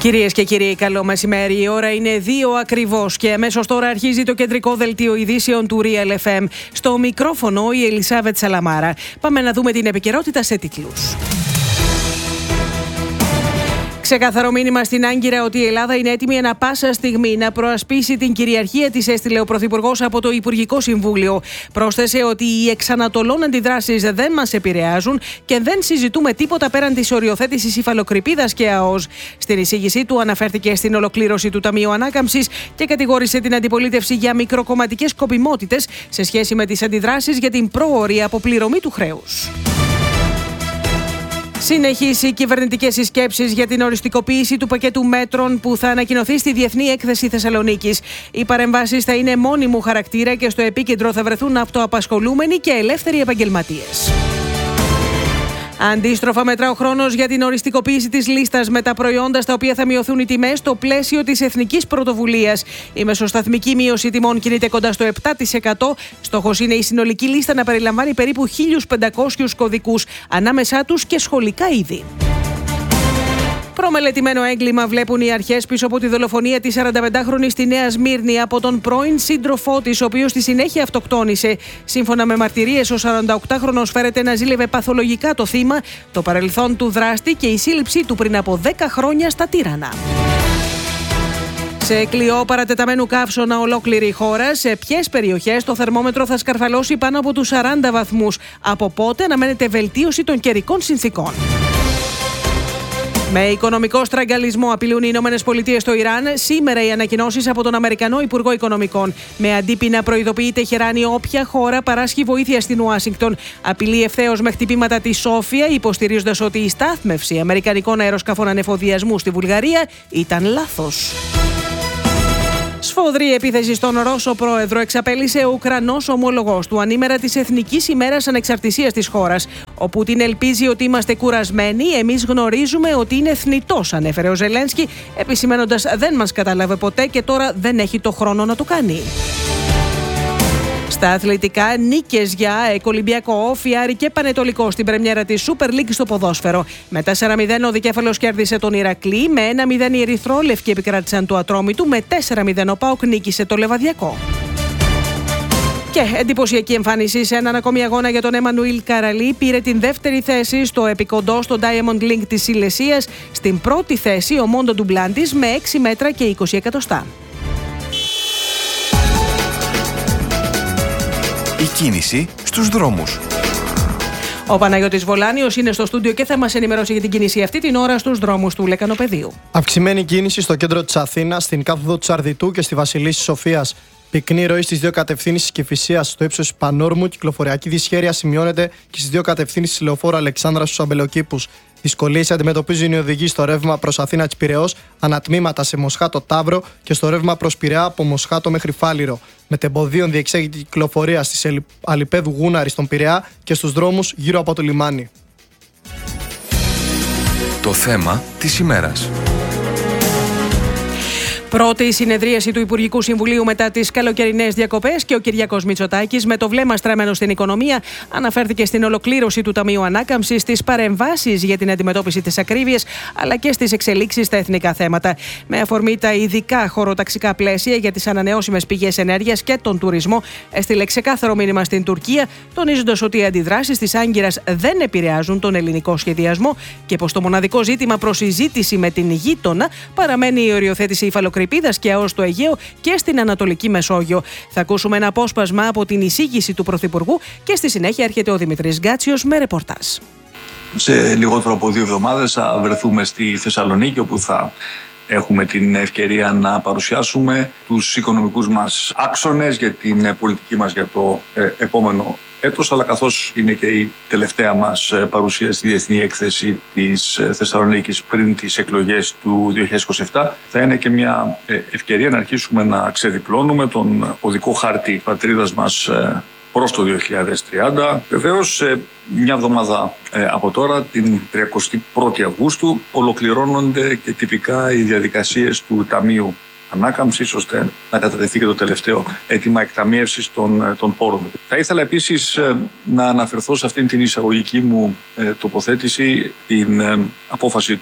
Κυρίες και κύριοι, καλό μεσημέρι. Η ώρα είναι 2 ακριβώς και αμέσως τώρα αρχίζει το κεντρικό δελτίο ειδήσεων του Real FM. Στο μικρόφωνο η Ελισάβετ Σαλαμάρα. Πάμε να δούμε την επικαιρότητα σε τίτλους. Ξεκάθαρο μήνυμα στην Άγκυρα ότι η Ελλάδα είναι έτοιμη ανά πάσα στιγμή να προασπίσει την κυριαρχία της, έστειλε ο Πρωθυπουργός από το Υπουργικό Συμβούλιο. Πρόσθεσε ότι οι εξανατολών αντιδράσεις δεν μας επηρεάζουν και δεν συζητούμε τίποτα πέραν της οριοθέτησης υφαλοκρηπίδας και ΑΟΣ. Στην εισήγησή του αναφέρθηκε στην ολοκλήρωση του Ταμείου Ανάκαμψης και κατηγόρησε την αντιπολίτευση για μικροκομματικές σκοπιμότητες σε σχέση με τις αντιδράσεις για την πρόωρη αποπληρωμή του χρέους. Συνεχίσει οι κυβερνητικές συσκέψεις για την οριστικοποίηση του πακέτου μέτρων που θα ανακοινωθεί στη Διεθνή Έκθεση Θεσσαλονίκης. Οι παρεμβάσεις θα είναι μόνιμου χαρακτήρα και στο επίκεντρο θα βρεθούν αυτοαπασχολούμενοι και ελεύθεροι επαγγελματίες. Αντίστροφα, μετρά ο χρόνος για την οριστικοποίηση της λίστας με τα προϊόντα στα οποία θα μειωθούν οι τιμές στο πλαίσιο της εθνικής πρωτοβουλίας. Η μεσοσταθμική μείωση τιμών κινείται κοντά στο 7%. Στόχος είναι η συνολική λίστα να περιλαμβάνει περίπου 1.500 κωδικούς, ανάμεσά τους και σχολικά είδη. Προμελετημένο έγκλημα βλέπουν οι αρχές πίσω από τη δολοφονία της 45χρονης στη Νέα Σμύρνη από τον πρώην σύντροφό της, ο οποίος στη συνέχεια αυτοκτόνησε. Σύμφωνα με μαρτυρίες, ο 48χρονος φέρεται να ζήλευε παθολογικά το θύμα, το παρελθόν του δράστη και η σύλληψή του πριν από 10 χρόνια στα Τύρανα. Σε κλειό παρατεταμένου καύσωνα ολόκληρη η χώρα, σε ποιες περιοχές το θερμόμετρο θα σκαρφαλώσει πάνω από τους 40 βαθμούς. Από πότε αναμένεται βελτίωση των καιρικών συνθήκων. Με οικονομικό στραγγαλισμό απειλούν οι ΗΠΑ στο Ιράν. Σήμερα οι ανακοινώσεις από τον Αμερικανό Υπουργό Οικονομικών. Με αντίπεινα να προειδοποιεί η Τεχεράνη όποια χώρα παράσχει βοήθεια στην Ουάσιγκτον. Απειλεί ευθέως με χτυπήματα τη Σόφια, υποστηρίζοντας ότι η στάθμευση αμερικανικών αεροσκαφών ανεφοδιασμού στη Βουλγαρία ήταν λάθος. Σφοδρή επίθεση στον Ρώσο πρόεδρο εξαπέλυσε ο Ουκρανός ομόλογος του ανήμερα της Εθνικής ημέρας ανεξαρτησίας της χώρας. Ο Πούτιν ελπίζει ότι είμαστε κουρασμένοι, εμείς γνωρίζουμε ότι είναι θνητός, ανέφερε ο Ζελένσκι, επισημαίνοντας δεν μας κατάλαβε ποτέ και τώρα δεν έχει το χρόνο να το κάνει. Στα αθλητικά, νίκες για ΑΕΚ, Ολυμπιακό, Όφη, Άρη και Πανετολικό στην πρεμιέρα της Super League στο ποδόσφαιρο. Με 4-0 ο Δικέφαλος κέρδισε τον Ηρακλή, με 1-0 οι Ερυθρόλευκοι επικράτησαν του Ατρόμητου, με 4-0 ο ΠΑΟΚ νίκησε το Λεβαδιακό. Και εντυπωσιακή εμφάνιση σε έναν ακόμη αγώνα για τον Εμμανουήλ Καραλή, πήρε την δεύτερη θέση στο επικοντό στο Diamond League της Σιλεσίας. Στην πρώτη θέση ο Μόντο Ντουμπλάντης με 6 μέτρα και 20 εκατοστά. Η κίνηση στους δρόμους. Ο Παναγιώτης Βολάνιος είναι στο στούντιο και θα μας ενημερώσει για την κίνηση αυτή την ώρα στους δρόμους του Λεκανοπεδίου. Αυξημένη κίνηση στο κέντρο της Αθήνας, στην κάθοδο του Αρδιτού και στη Βασιλίσσης Σοφίας. Πυκνή ροή στις δύο κατευθύνσεις Κηφισίας στο ύψος Πανόρμου. Κυκλοφοριακή δυσχέρεια σημειώνεται και στις δύο κατευθύνσεις Λεωφόρου Αλεξάνδρας στους Αμπελοκήπους. Δυσκολίες αντιμετωπίζουν οι οδηγοί στο ρεύμα προς Αθήνα της Πειραιώς, ανατμήματα σε Μοσχάτο Ταύρο και στο ρεύμα προς Πειραιά από Μοσχάτο μέχρι Φάληρο. Μετεμποδίων διεξάγεται η κυκλοφορία στις Αλιπέδου Γούναρη στον Πειραιά και στους δρόμους γύρω από το λιμάνι. Το θέμα της ημέρας. Πρώτη συνεδρίαση του Υπουργικού Συμβουλίου μετά τις καλοκαιρινές διακοπές και ο Κυριάκος Μητσοτάκης, με το βλέμμα στραμμένο στην οικονομία, αναφέρθηκε στην ολοκλήρωση του Ταμείου Ανάκαμψης, στις παρεμβάσεις για την αντιμετώπιση της ακρίβειας αλλά και στις εξελίξεις στα εθνικά θέματα. Με αφορμή τα ειδικά χωροταξικά πλαίσια για τις ανανεώσιμες πηγές ενέργειας και τον τουρισμό, έστειλε ξεκάθαρο μήνυμα στην Τουρκία, τονίζοντας ότι οι αντιδράσεις της Άγκυρας δεν επηρεάζουν τον ελληνικό σχεδιασμό και πως το μοναδικό ζήτημα προς συζήτηση με την γείτονα παραμένει η οριοθέτηση υφαλοκρηπίδας και ΑΟΣ στο Αιγαίο και στην Ανατολική Μεσόγειο. Θα ακούσουμε ένα απόσπασμα από την εισήγηση του Πρωθυπουργού και στη συνέχεια έρχεται ο Δημητρής Γκάτσιος με ρεπορτάζ. Σε λιγότερο από 2 εβδομάδες θα βρεθούμε στη Θεσσαλονίκη, όπου θα έχουμε την ευκαιρία να παρουσιάσουμε τους οικονομικούς μας άξονες για την πολιτική μας για το επόμενο έτος, αλλά καθώς είναι και η τελευταία μας παρουσία στη Διεθνή Έκθεση της Θεσσαλονίκης πριν τις εκλογές του 2027, θα είναι και μια ευκαιρία να αρχίσουμε να ξεδιπλώνουμε τον οδικό χάρτη πατρίδας μας προς το 2030. Βεβαίως, μια εβδομάδα από τώρα, την 31η Αυγούστου, ολοκληρώνονται και τυπικά οι διαδικασίες του Ταμείου Ανάκαμψης, ώστε να κατατεθεί και το τελευταίο αίτημα εκταμίευσης των πόρων. Θα ήθελα επίσης να αναφερθώ σε αυτήν την εισαγωγική μου τοποθέτηση την απόφαση του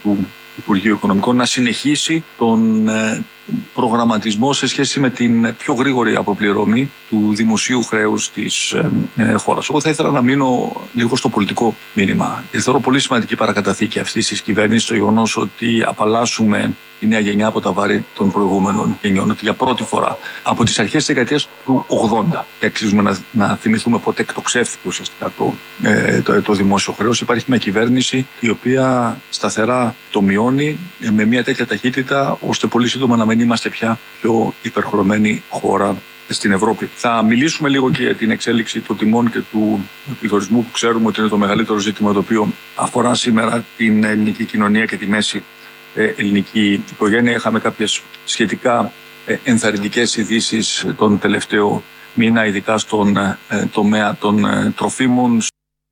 Υπουργείο Οικονομικών να συνεχίσει τον προγραμματισμό σε σχέση με την πιο γρήγορη αποπληρωμή του δημοσίου χρέους της χώρας. Εγώ θα ήθελα να μείνω λίγο στο πολιτικό μήνυμα. Θεωρώ πολύ σημαντική παρακαταθήκη αυτής της κυβέρνησης το γεγονός ότι απαλλάσσουμε η νέα γενιά από τα βάρη των προηγούμενων γενιών. Ότι για πρώτη φορά από τις αρχές της δεκαετίας του 80, και αξίζουμε να θυμηθούμε πότε εκτοξεύθηκε ουσιαστικά το δημόσιο χρέος, υπάρχει μια κυβέρνηση η οποία σταθερά το μειώνει με μια τέτοια ταχύτητα, ώστε πολύ σύντομα να μην είμαστε πια πιο υπερχρεωμένη χώρα στην Ευρώπη. Θα μιλήσουμε λίγο και για την εξέλιξη των τιμών και του πληθωρισμού, που ξέρουμε ότι είναι το μεγαλύτερο ζήτημα το οποίο αφορά σήμερα την ελληνική κοινωνία και τη μέση ελληνική οικογένεια. Είχαμε κάποιες σχετικά ενθαρρυντικές ειδήσεις τον τελευταίο μήνα, ειδικά στον τομέα των τροφίμων.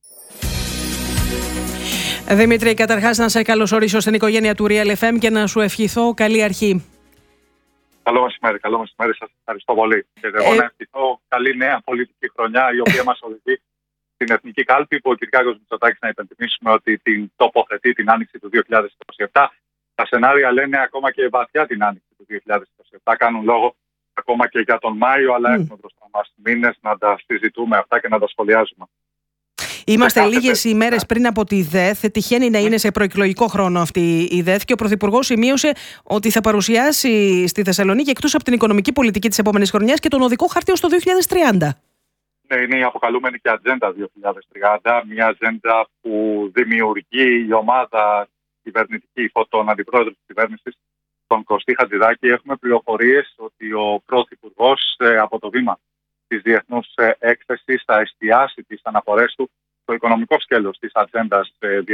Δημήτρη, καταρχάς να σε καλωσορίσω στην οικογένεια του Real FM και να σου ευχηθώ καλή αρχή. Καλό μεσημέρι, σας ευχαριστώ πολύ. Και εγώ να ευχηθώ καλή νέα πολιτική χρονιά, η οποία μας οδηγεί στην εθνική κάλπη, που ο Κυριάκος Μητσοτάκης, να υπενθυμίσουμε ότι την τοποθετεί την άνοιξη του 2027. Τα σενάρια λένε ακόμα και βαθιά την άνοιξη του 2027. Κάνουν λόγο ακόμα και για τον Μάιο, αλλά έχουμε μπροστά μας μήνες να τα συζητούμε αυτά και να τα σχολιάζουμε. Είμαστε λίγες ημέρες πριν από τη ΔΕΘ. Τυχαίνει να είναι σε προεκλογικό χρόνο αυτή η ΔΕΘ και ο Πρωθυπουργός σημείωσε ότι θα παρουσιάσει στη Θεσσαλονίκη, εκτός από την οικονομική πολιτική της επόμενης χρονιάς, και τον οδικό χάρτη ως το 2030. Ναι, είναι η αποκαλούμενη και Ατζέντα 2030. Μια ατζέντα που δημιουργεί η ομάδα κυβερνητική υπό τον αντιπρόεδρο της κυβέρνησης, τον Κωστή Χατζηδάκη. Έχουμε πληροφορίες ότι ο Πρωθυπουργός από το βήμα της διεθνούς έκθεσης θα εστιάσει τις αναφορές του στο οικονομικό σκέλος της Ατζέντας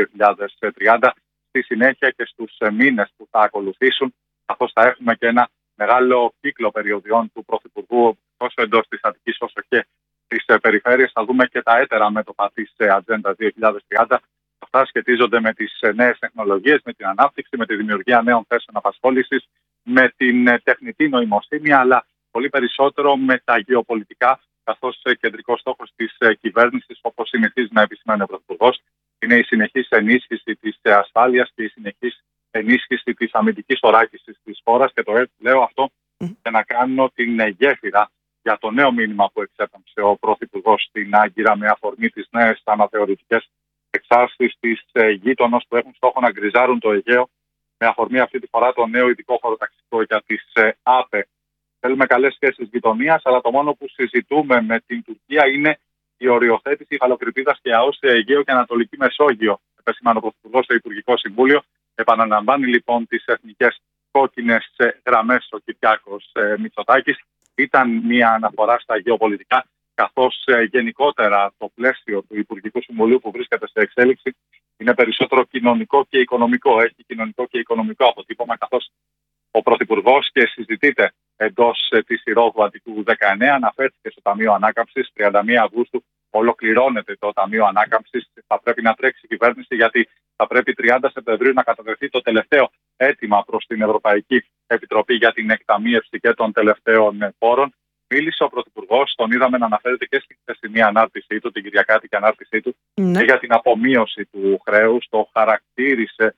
2030, στη συνέχεια και στους μήνες που θα ακολουθήσουν, καθώς θα έχουμε και ένα μεγάλο κύκλο περιοδιών του Πρωθυπουργού τόσο εντός της Αττικής όσο και της περιφέρειας. Θα δούμε και τα έτερα μέτωπα της Ατζέντας 2030. Αυτά σχετίζονται με τις νέες τεχνολογίες, με την ανάπτυξη, με τη δημιουργία νέων θέσεων απασχόλησης, με την τεχνητή νοημοσύνη, αλλά πολύ περισσότερο με τα γεωπολιτικά, καθώς κεντρικός στόχος της κυβέρνησης, όπως συνηθίζει να επισημαίνει ο Πρωθυπουργός, είναι η συνεχής ενίσχυση της ασφάλειας και η συνεχής ενίσχυση της αμυντικής θωράκισης της χώρας. Και το λέω αυτό για να κάνω την γέφυρα για το νέο μήνυμα που εξέπεμψε ο Πρωθυπουργός στην Άγκυρα με αφορμή τις νέες αναθεωρητικές εξάρσεις της γείτονος που έχουν στόχο να γκριζάρουν το Αιγαίο, με αφορμή αυτή τη φορά το νέο ειδικό χωροταξικό για τις ΑΠΕ. Θέλουμε καλές σχέσεις γειτονίας, αλλά το μόνο που συζητούμε με την Τουρκία είναι η οριοθέτηση υφαλοκρηπίδας και ΑΟΣ σε Αιγαίο και Ανατολική Μεσόγειο. Επεσήμανε ο Πρωθυπουργός στο Υπουργικό Συμβούλιο. Επαναλαμβάνει λοιπόν τις εθνικές κόκκινες γραμμές ο Κυριάκος Μητσοτάκης. Ήταν μια αναφορά στα γεωπολιτικά, καθώς γενικότερα το πλαίσιο του Υπουργικού Συμβουλίου που βρίσκεται σε εξέλιξη είναι περισσότερο κοινωνικό και οικονομικό. Έχει κοινωνικό και οικονομικό αποτύπωμα, καθώς ο Πρωθυπουργός, και συζητείται εντός της Ηρόδου Αττικού 19, αναφέρθηκε στο Ταμείο Ανάκαμψης. 31 Αυγούστου ολοκληρώνεται το Ταμείο Ανάκαμψης. Θα πρέπει να τρέξει η κυβέρνηση, γιατί θα πρέπει 30 Σεπτεμβρίου να κατατεθεί το τελευταίο αίτημα προς την Ευρωπαϊκή Επιτροπή για την εκταμείευση και των τελευταίων πόρων. Μίλησε ο Πρωθυπουργός, τον είδαμε να αναφέρεται και στην χθεσινή ανάρτησή του, την κυριακάτικη ανάρτησή του, και για την απομείωση του χρέους. Το χαρακτήρισε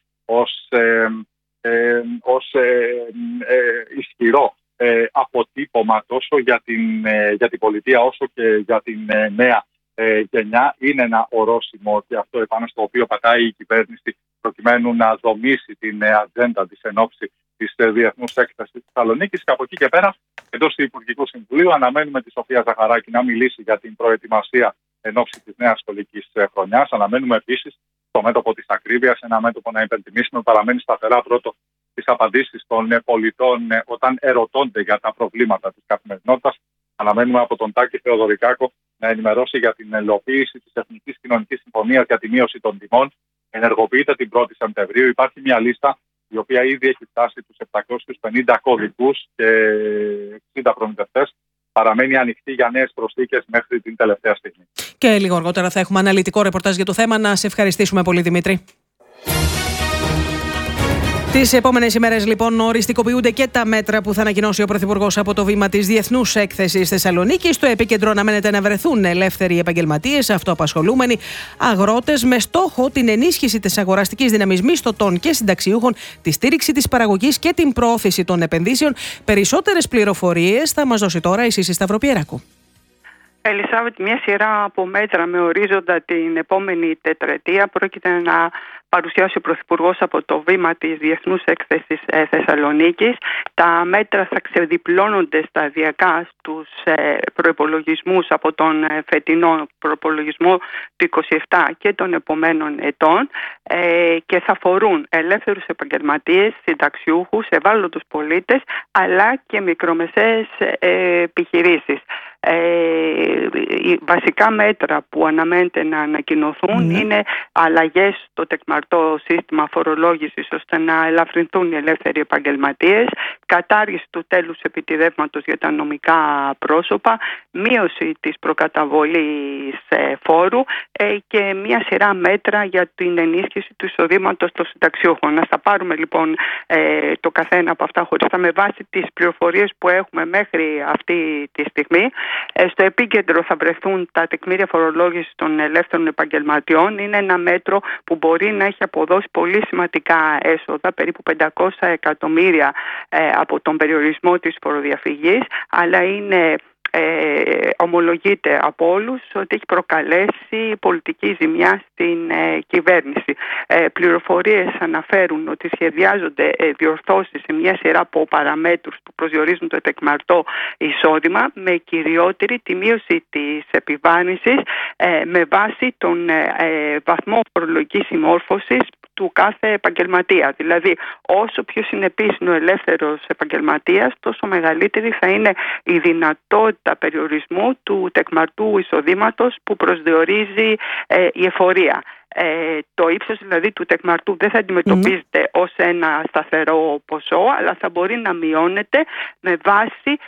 ως ισχυρό αποτύπωμα τόσο για την πολιτεία όσο και για την νέα γενιά. Είναι ένα ορόσημο και αυτό επάνω στο οποίο πατάει η κυβέρνηση προκειμένου να δομήσει την ατζέντα της εν ώψη της διεθνούς έκθεσης της Θεσσαλονίκης. Και από εκεί και πέρα, εντός του Υπουργικού Συμβουλίου, αναμένουμε τη Σοφία Ζαχαράκη να μιλήσει για την προετοιμασία εν ώψη της νέας σχολικής χρονιάς. Αναμένουμε επίσης το μέτωπο της ακρίβειας, ένα μέτωπο, να υπενθυμίσουμε, παραμένει σταθερά πρώτο τις απαντήσεις των πολιτών όταν ερωτώνται για τα προβλήματα της καθημερινότητας. Αναμένουμε από τον Τάκη Θεοδωρικάκο να ενημερώσει για την ελοποίηση της Εθνικής Κοινωνικής Συμφωνίας για τη μείωση των τιμών. Ενεργοποιείται την 1η Σεπτεμβρίου. Υπάρχει μια λίστα η οποία ήδη έχει φτάσει τους 750 κωδικούς και 60 προμηθευτές. Παραμένει ανοιχτή για νέες προσθήκες μέχρι την τελευταία στιγμή. Και λίγο αργότερα θα έχουμε αναλυτικό ρεπορτάζ για το θέμα. Να σε ευχαριστήσουμε πολύ, Δημήτρη. Τις επόμενες ημέρες, λοιπόν, οριστικοποιούνται και τα μέτρα που θα ανακοινώσει ο Πρωθυπουργός από το βήμα της Διεθνούς Έκθεσης Θεσσαλονίκη. Στο επίκεντρο αναμένεται να βρεθούν ελεύθεροι επαγγελματίες, αυτοαπασχολούμενοι, αγρότες, με στόχο την ενίσχυση της αγοραστικής δύναμης μισθωτών και συνταξιούχων, τη στήριξη της παραγωγής και την προώθηση των επενδύσεων. Περισσότερες πληροφορίες θα μας δώσει τώρα η Σύση Σταυροπιεράκου. Ελισάβετ, μια σειρά από μέτρα με ορίζοντα την επόμενη τετραετία πρόκειται να παρουσιάσει ο Πρωθυπουργός από το βήμα της Διεθνούς Έκθεσης Θεσσαλονίκης. Τα μέτρα θα ξεδιπλώνονται σταδιακά στους προϋπολογισμούς από τον φετινό προϋπολογισμό του 2027 και των επομένων ετών και θα αφορούν ελεύθερους επαγγελματίες, συνταξιούχους, ευάλωτους πολίτες αλλά και μικρομεσαίες επιχειρήσεις. Βασικά μέτρα που αναμένεται να ανακοινωθούν είναι αλλαγές στο τεκμαρτό σύστημα φορολόγησης ώστε να ελαφρυνθούν οι ελεύθεροι επαγγελματίες, κατάργηση του τέλους επιτιδεύματος για τα νομικά πρόσωπα, μείωση της προκαταβολής φόρου και μια σειρά μέτρα για την ενίσχυση του εισοδήματος των συνταξιούχων. Να τα πάρουμε λοιπόν το καθένα από αυτά χωριστά με βάση τις πληροφορίες που έχουμε μέχρι αυτή τη στιγμή. Στο επίκεντρο θα βρεθούν τα τεκμήρια φορολόγησης των ελεύθερων επαγγελματιών. Είναι ένα μέτρο που μπορεί να έχει αποδώσει πολύ σημαντικά έσοδα, περίπου 500 εκατομμύρια από τον περιορισμό της φοροδιαφυγής, αλλά ομολογείται από όλους ότι έχει προκαλέσει πολιτική ζημιά στην κυβέρνηση. Πληροφορίες αναφέρουν ότι σχεδιάζονται διορθώσεις σε μια σειρά από παραμέτρους που προσδιορίζουν το τεκμαρτό εισόδημα, με κυριότερη τη μείωση της επιβάρυνσης με βάση τον βαθμό φορολογικής συμμόρφωσης του κάθε επαγγελματία. Δηλαδή, όσο πιο συνεπής είναι ο ελεύθερος επαγγελματίας, τόσο μεγαλύτερη θα είναι η δυνατότητα περιορισμού του τεκμαρτού εισοδήματος που προσδιορίζει η εφορία. Το ύψος δηλαδή του τεκμαρτού δεν θα αντιμετωπίζεται ως ένα σταθερό ποσό, αλλά θα μπορεί να μειώνεται με βάση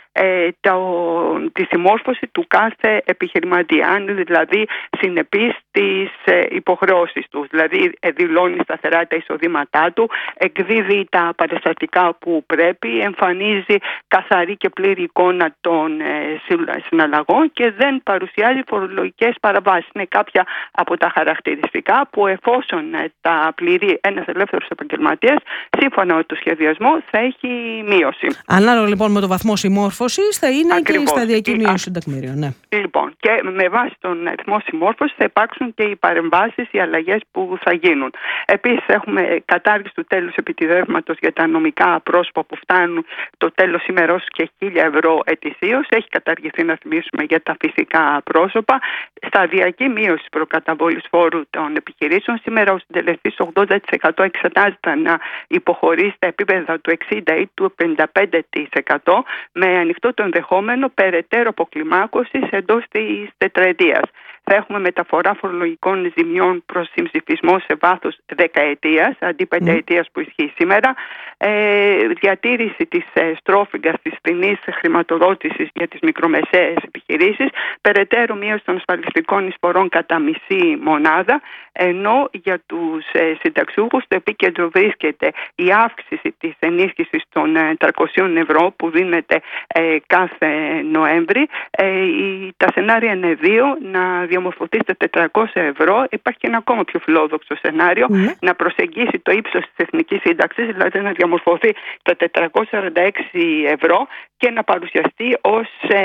τη συμμόρφωση του κάθε επιχειρηματία. Αν δηλαδή συνεπής στις υποχρεώσεις του, δηλαδή δηλώνει σταθερά τα εισοδήματά του, εκδίδει τα παραστατικά που πρέπει, εμφανίζει καθαρή και πλήρη εικόνα των συναλλαγών και δεν παρουσιάζει φορολογικές παραβάσεις. Είναι κάποια από τα χαρακτηριστικά που εφόσον τα πληρεί ένας ελεύθερος επαγγελματίας, σύμφωνα με το σχεδιασμό θα έχει μείωση. Ανάλογα λοιπόν με το βαθμό συμμόρφωσης θα είναι ακριβώς και η σταδιακή μείωση των τεκμήριων. Ναι. Λοιπόν, και με βάση τον αριθμό συμμόρφωσης θα υπάρξουν και οι παρεμβάσεις, οι αλλαγές που θα γίνουν. Επίσης έχουμε κατάργηση του τέλους επιτιδεύματος για τα νομικά πρόσωπα που φτάνουν το τέλος σήμερα ως και 1.000 ευρώ ετησίως. Έχει καταργηθεί, να θυμίσουμε, για τα φυσικά πρόσωπα. Σταδιακή μείωση προκαταβολής φόρου των επιχειρήσεων. Σήμερα ο συντελεστής 80% εξετάζεται να υποχωρήσει στα επίπεδα του 60% ή του 55%, με ανοιχτό το ενδεχόμενο περαιτέρω αποκλιμάκωσης εντός της τετραετίας. Θα έχουμε μεταφορά φορολογικών ζημιών προς συμψηφισμό σε βάθος δεκαετίας, αντί πενταετίας που ισχύει σήμερα. Διατήρηση της στρόφιγγας της φθηνής χρηματοδότησης για τις μικρομεσαίες επιχειρήσεις, περαιτέρω μείωση των ασφαλιστικών εισφορών κατά μισή μονάδα, ενώ για τους συνταξιούχους στο επίκεντρο βρίσκεται η αύξηση της ενίσχυσης των 300 ευρώ που δίνεται κάθε Νοέμβρη. Τα σενάρια είναι δύο: να διαμορφωθεί στα 400 ευρώ. Υπάρχει και ένα ακόμα πιο φιλόδοξο σενάριο, να προσεγγίσει το ύψος της εθνικής σύνταξης, δηλαδή να διαμορφωθεί τα 446 ευρώ και να παρουσιαστεί ως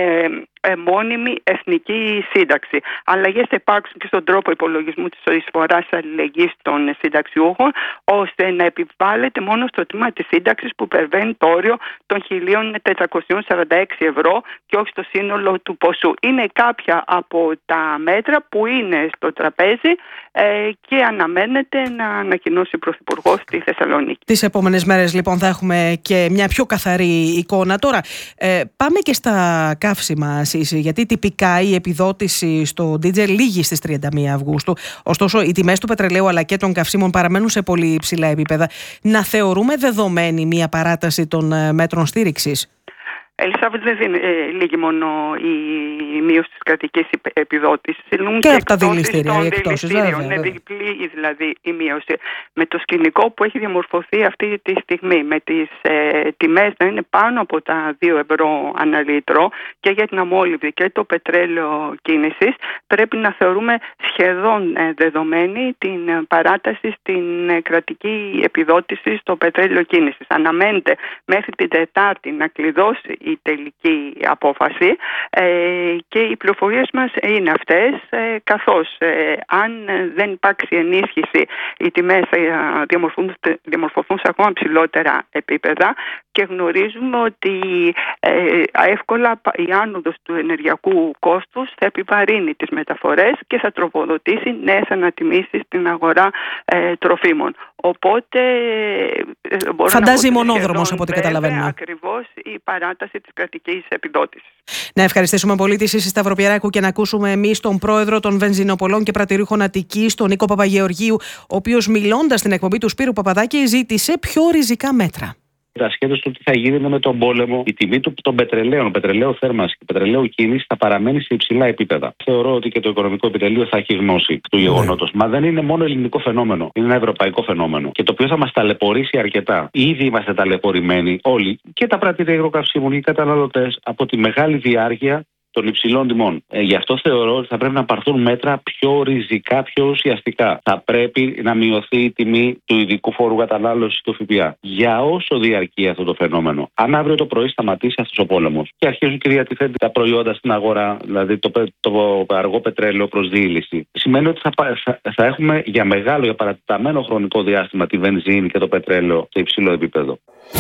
μόνιμη εθνική σύνταξη. Αλλαγές θα υπάρξουν και στον τρόπο υπολογισμού της εισφοράς αλληλεγγύης των συνταξιούχων, ώστε να επιβάλλεται μόνο στο τμήμα της σύνταξης που υπερβαίνει το όριο των 1.446 ευρώ και όχι στο σύνολο του ποσού. Είναι κάποια από τα μέτρα που είναι στο τραπέζι και αναμένεται να ανακοινώσει ο Πρωθυπουργός στη Θεσσαλονίκη. Τις επόμενες μέρες λοιπόν θα έχουμε και μια πιο καθαρή εικόνα. Τώρα πάμε και στα καύσιμα, Σύση, γιατί τυπικά η επιδότηση στο ντίζελ λήγει στις 31 Αυγούστου. Ωστόσο, οι τιμές του πετρελαίου αλλά και των καυσίμων παραμένουν σε πολύ υψηλά επίπεδα. Να θεωρούμε δεδομένη μια παράταση των μέτρων στήριξης? Ελισάβετ, δεν λύγει μόνο η μείωση της κρατικής επιδότησης. Και από τα δηληστήρια, οι εκτόσεις, βέβαια. Είναι διπλή δηλαδή η μείωση. Με το σκηνικό που έχει διαμορφωθεί αυτή τη στιγμή, με τις τιμές να είναι πάνω από τα 2 ευρώ ανά λίτρο και για την αμόλυβδη και το πετρέλαιο κίνησης, πρέπει να θεωρούμε σχεδόν δεδομένη την παράταση στην κρατική επιδότηση στο πετρέλαιο κίνησης. Αναμένεται μέχρι την Τετάρτη να κλειδώσει η τελική απόφαση και οι πληροφορίες μας είναι αυτές, καθώς αν δεν υπάρξει ενίσχυση, οι τιμές θα διαμορφωθούν σε ακόμα ψηλότερα επίπεδα και γνωρίζουμε ότι εύκολα η άνοδος του ενεργειακού κόστους θα επιβαρύνει τις μεταφορές και θα τροφοδοτήσει νέες ανατιμήσεις στην αγορά τροφίμων. Οπότε φαντάζει μονόδρομος από ό,τι καταλαβαίνουμε. Ακριβώς η παράταση της κρατικής επιδότησης. Να ευχαριστήσουμε πολύ τη Σύση Σταυροπιεράκου και να ακούσουμε εμείς τον πρόεδρο των Βενζινοπολών και Πρατηρίχων Αττικής, τον Νίκο Παπαγεωργίου, ο οποίος μιλώντας στην εκπομπή του Σπύρου Παπαδάκη ζήτησε πιο ριζικά μέτρα. Ασχέτως του τι θα γίνει με τον πόλεμο, η τιμή των πετρελαίου θέρμανσης και πετρελαίου κίνησης θα παραμένει σε υψηλά επίπεδα. Θεωρώ ότι και το οικονομικό επιτελείο θα έχει γνώση του γεγονότος. Μα δεν είναι μόνο ελληνικό φαινόμενο, είναι ένα ευρωπαϊκό φαινόμενο. Και το οποίο θα μας ταλαιπωρήσει αρκετά. Ήδη είμαστε ταλαιπωρημένοι όλοι, και τα πρατήρια υγροκαυσίμων και οι καταναλωτές, από τη μεγάλη διάρκεια των υψηλών τιμών. Γι' αυτό θεωρώ ότι θα πρέπει να πάρθουν μέτρα πιο ριζικά, πιο ουσιαστικά. Θα πρέπει να μειωθεί η τιμή του ειδικού φόρου κατανάλωσης του ΦΠΑ. Για όσο διαρκεί αυτό το φαινόμενο. Αν αύριο το πρωί σταματήσει αυτός ο πόλεμος και αρχίζουν και διατηθένται τα προϊόντα στην αγορά, δηλαδή το αργό πετρέλαιο προς διήλυση, σημαίνει ότι θα έχουμε για παρατεταμένο χρονικό διάστημα τη βενζίνη και το πετρέλαιο σε υψηλό επίπεδο.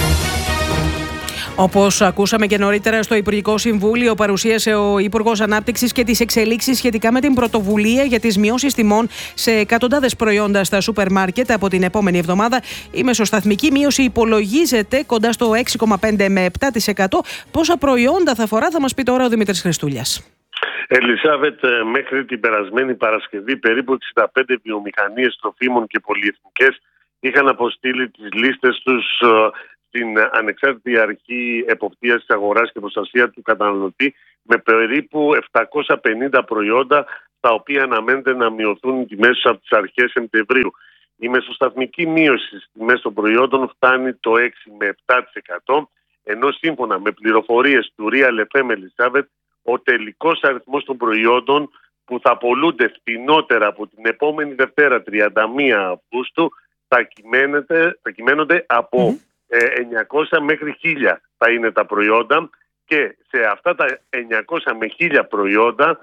Όπως ακούσαμε και νωρίτερα, στο Υπουργικό Συμβούλιο παρουσίασε ο Υπουργός Ανάπτυξης και τις εξελίξεις σχετικά με την πρωτοβουλία για τις μειώσεις τιμών σε εκατοντάδες προϊόντα στα σούπερ μάρκετ από την επόμενη εβδομάδα. Η μεσοσταθμική μείωση υπολογίζεται κοντά στο 6,5 με 7%. Πόσα προϊόντα θα αφορά, θα μας πει τώρα ο Δημήτρης Χριστούλιας. Ελισάβετ, μέχρι την περασμένη Παρασκευή περίπου 65 βιομηχανίες τροφίμων και πολυεθνικές είχαν αποστείλει τις λίστες τους στην Ανεξάρτητη Αρχή Εποπτείας της Αγοράς και Προστασία του Καταναλωτή με περίπου 750 προϊόντα τα οποία αναμένεται να μειωθούν οι τιμές από τις αρχές Σεπτεμβρίου. Η μεσοσταθμική μείωση στις τιμές των προϊόντων φτάνει το 6 με 7%, ενώ σύμφωνα με πληροφορίες του Real FM, Ελισάβετ, ο τελικός αριθμός των προϊόντων που θα πωλούνται φθηνότερα από την επόμενη Δευτέρα 31 Αυγούστου θα κυμαίνονται από 900 μέχρι 1000 θα είναι τα προϊόντα, και σε αυτά τα 900 με 1000 προϊόντα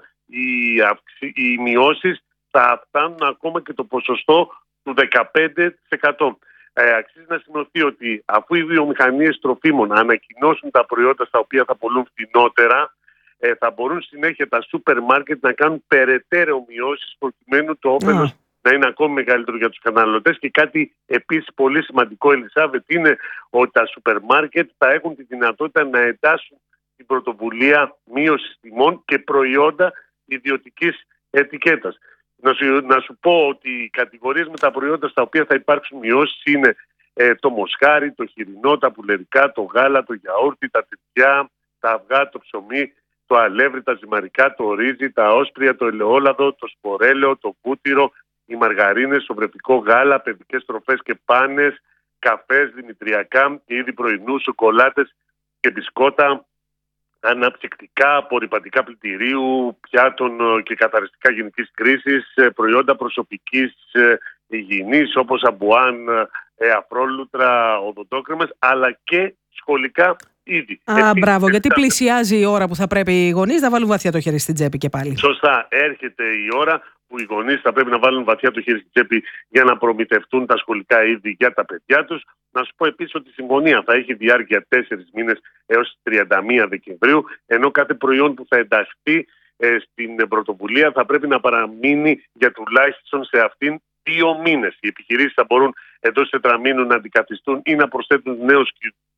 οι μειώσεις θα φτάνουν ακόμα και το ποσοστό του 15%. Αξίζει να σημειωθεί ότι αφού οι βιομηχανίες τροφίμων ανακοινώσουν τα προϊόντα στα οποία θα πωλούν φθηνότερα, θα μπορούν συνέχεια τα σούπερ μάρκετ να κάνουν περαιτέρω μειώσεις προκειμένου το όφελος να είναι ακόμη μεγαλύτερο για τους καταναλωτές. Και κάτι επίσης πολύ σημαντικό, Ελισάβετ, είναι ότι τα σούπερ μάρκετ θα έχουν τη δυνατότητα να εντάσσουν την πρωτοβουλία μείωσης τιμών και προϊόντα ιδιωτικής ετικέτας. Να σου πω ότι οι κατηγορίες με τα προϊόντα στα οποία θα υπάρξουν μειώσεις είναι το μοσχάρι, το χοιρινό, τα πουλερικά, το γάλα, το γιαούρτι, τα τυριά, τα αυγά, το ψωμί, το αλεύρι, τα ζυμαρικά, το ρύζι, τα όσπρια, το ελαιόλαδο, το σπορέλαιο, το βούτυρο, οι μαργαρίνες, το βρετικό γάλα, παιδικές τροφές και πάνες, καφές, δημητριακά και είδη πρωινού, σοκολάτες και μπισκότα, αναψυκτικά, απορρυπαντικά πλυντηρίου, πιάτων και καθαριστικά γενικής χρήσης, προϊόντα προσωπικής υγιεινής όπως αμπουάν, αφρόλουτρα, οδοντόκρεμες, αλλά και σχολικά είδη. Μπράβο, γιατί πλησιάζει η ώρα που θα πρέπει οι γονείς να βάλουν βαθιά το χέρι στην τσέπη και πάλι. Σωστά, έρχεται η ώρα που οι γονείς θα πρέπει να βάλουν βαθιά το χέρι στην τσέπη για να προμηθευτούν τα σχολικά είδη για τα παιδιά τους. Να σου πω επίσης ότι η συμφωνία θα έχει διάρκεια 4 μήνες έως 31 Δεκεμβρίου, ενώ κάθε προϊόν που θα ενταχθεί στην πρωτοβουλία θα πρέπει να παραμείνει για τουλάχιστον σε αυτήν 2 μήνες. Οι επιχειρήσεις θα μπορούν εντός 4 μήνων να αντικαθιστούν ή να προσθέτουν νέους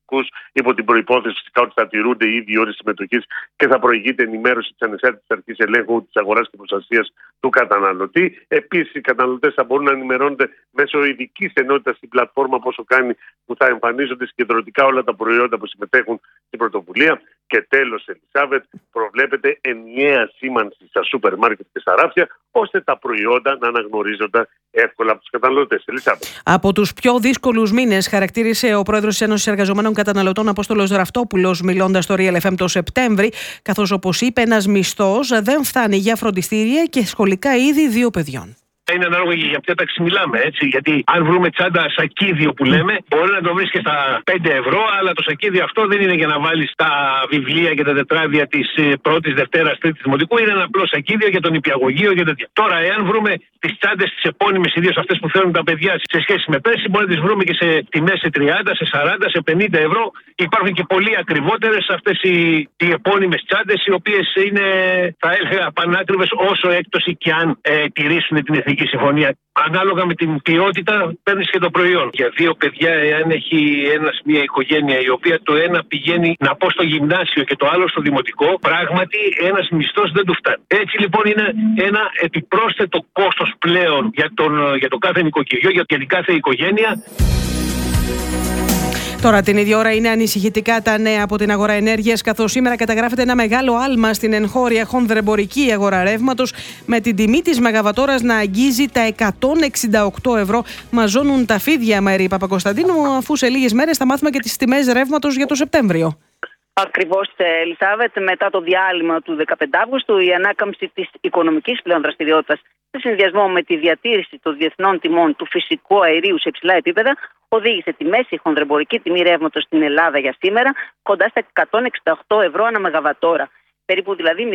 νοικοκυριακούς, υπό την προϋπόθεση φυσικά ότι θα τηρούνται οι ίδιοι όροι συμμετοχής και θα προηγείται ενημέρωση της Ανεξάρτητης Αρχής Ελέγχου της Αγοράς και Προστασίας του Καταναλωτή. Επίσης, οι καταναλωτές θα μπορούν να ενημερώνονται μέσω ειδικής ενότητας στην πλατφόρμα πόσο κάνει, που θα εμφανίζονται συγκεντρωτικά όλα τα προϊόντα που συμμετέχουν στην πρωτοβουλία. Και τέλος, Ελισάβετ, προβλέπεται ενιαία σήμανση στα σούπερ μάρκετ και στα ράφια, ώστε τα προϊόντα να αναγνωρίζονται εύκολα από τους καταναλωτές. Ελισάβετ. Από τους πιο δύσκολους μήνες, χαρακτήρισε ο πρόεδρος της Ένωσης Εργαζομένων Καταναλωτών Απόστολος Ραφτόπουλος, μιλώντας στο Real FM το Σεπτέμβρη, καθώς, όπως είπε, ένας μισθός δεν φτάνει για φροντιστήρια και σχολικά είδη 2 παιδιών. Είναι ανάλογα για ποια τάξη μιλάμε, έτσι. Γιατί αν βρούμε τσάντα σακίδιο που λέμε, μπορεί να το βρει και στα 5 ευρώ, αλλά το σακίδιο αυτό δεν είναι για να βάλει τα βιβλία και τα τετράδια τη πρώτη, Δευτέρα, Τρίτη Δημοτικού. Είναι ένα απλό σακίδιο για τον νηπιαγωγείο και τέτοια. Τώρα, εάν βρούμε τις τσάντες τις επώνυμες, ιδίως αυτές που θέλουν τα παιδιά σε σχέση με πέρσι, μπορεί να τις βρούμε και σε τιμές σε 30, σε 40, σε 50 ευρώ. Υπάρχουν και πολύ ακριβότερες αυτές οι επώνυμες τσάντες, οι οποίες είναι, θα έλεγα, πανάκριβες όσο έκπτωση και αν τηρήσουν την Εθνική Συμφωνία. Ανάλογα με την ποιότητα, παίρνεις και το προϊόν. Για 2 παιδιά, εάν έχει μια οικογένεια η οποία το ένα πηγαίνει να πω στο γυμνάσιο και το άλλο στο δημοτικό, πράγματι ένας μισθός δεν του φτάνει. Έτσι λοιπόν είναι ένα επιπρόσθετο κόστος πλέον για το κάθε νοικοκυριό, για την κάθε οικογένεια. Τώρα, την ίδια ώρα, είναι ανησυχητικά τα νέα από την αγορά ενέργειας, καθώς σήμερα καταγράφεται ένα μεγάλο άλμα στην εγχώρια χονδρεμπορική αγορά ρεύματος, με την τιμή της μεγαβατόρας να αγγίζει τα 168 ευρώ. Μαζώνουν τα φίδια, Μαρή Παπακοσταντίνου, αφού σε λίγες μέρες θα μάθουμε και τις τιμές ρεύματος για το Σεπτέμβριο. Ακριβώς, Ελισάβετ, μετά το διάλειμμα του 15 Αύγουστου, η ανάκαμψη της οικονομικής πλέον δραστηριότητας, σε συνδυασμό με τη διατήρηση των διεθνών τιμών του φυσικού αερίου σε υψηλά επίπεδα, οδήγησε τη μέση χονδρεμπορική τιμή ρεύματος στην Ελλάδα για σήμερα κοντά στα 168 ευρώ ανά μεγαβατόρα. Περίπου δηλαδή